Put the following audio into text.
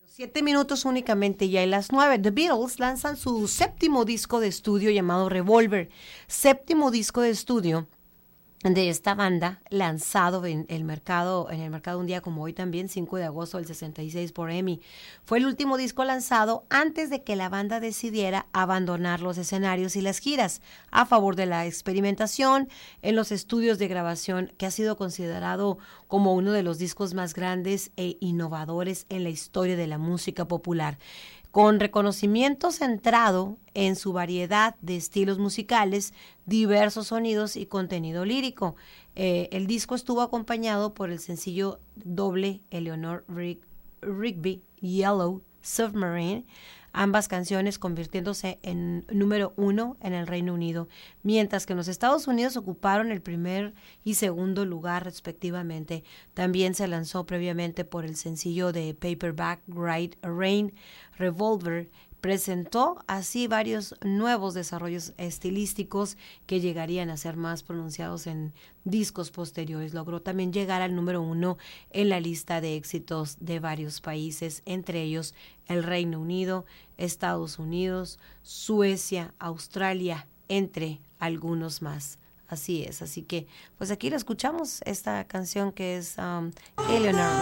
7 minutos únicamente, ya en las 9. The Beatles lanzan su séptimo disco de estudio llamado Revolver. Séptimo disco de estudio de esta banda, lanzado en el mercado un día como hoy también, 5 de agosto del 66 por EMI. Fue el último disco lanzado antes de que la banda decidiera abandonar los escenarios y las giras a favor de la experimentación en los estudios de grabación, que ha sido considerado como uno de los discos más grandes e innovadores en la historia de la música popular, con reconocimiento centrado en su variedad de estilos musicales, diversos sonidos y contenido lírico. El disco estuvo acompañado por el sencillo doble Eleanor Rigby, Yellow Submarine, ambas canciones convirtiéndose en número 1 en el Reino Unido, mientras que en los Estados Unidos ocuparon el primer y segundo lugar respectivamente. También se lanzó previamente por el sencillo de Paperback Write a Rain. Revolver presentó así varios nuevos desarrollos estilísticos que llegarían a ser más pronunciados en discos posteriores. Logró también llegar al número 1 en la lista de éxitos de varios países, entre ellos el Reino Unido, Estados Unidos, Suecia, Australia, entre algunos más. Así es, así que pues aquí la escuchamos, esta canción que es Eleanor